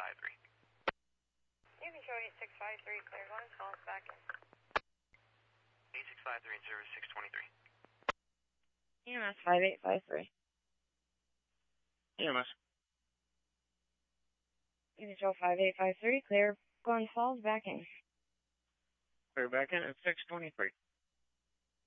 You can show 8653, clear Glens Falls back in. 8653 and service 623. EMS 5853. EMS. You can show 5853, clear Glens Falls back in. Clear back in at 623.